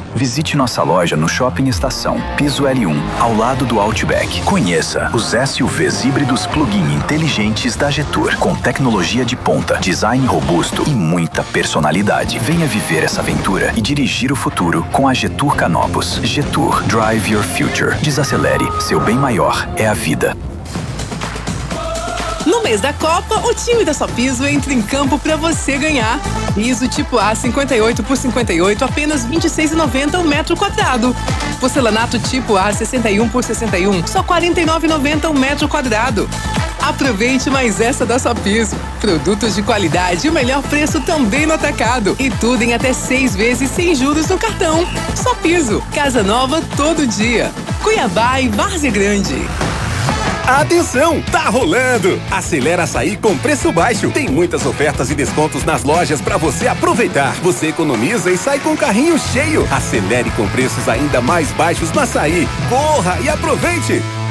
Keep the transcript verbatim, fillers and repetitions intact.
Visite nossa loja no Shopping Estação, piso L um, ao lado do Outback. Conheça os S U Vs híbridos plug-in inteligentes da Jetour, com tecnologia de ponta, design robusto e muita personalidade. Venha viver essa aventura e dirigir o futuro com a Jetour Canopus. Jetour, drive your future. Desacelere, seu bem maior é a vida. No mês da Copa, o time da Só Piso entra em campo para você ganhar. Piso tipo A cinquenta e oito por cinquenta e oito, apenas vinte e seis reais e noventa centavos o metro quadrado. Porcelanato tipo A sessenta e um por sessenta e um, só quarenta e nove reais e noventa centavos o metro quadrado. Aproveite mais essa da Só Piso. Produtos de qualidade e o melhor preço também no atacado. E tudo em até seis vezes sem juros no cartão. Só Piso. Casa nova todo dia. Cuiabá e Várzea Grande. Atenção, tá rolando! Acelera Açaí com preço baixo. Tem muitas ofertas e descontos nas lojas pra você aproveitar. Você economiza e sai com o carrinho cheio. Acelere com preços ainda mais baixos no Açaí. Corra e aproveite!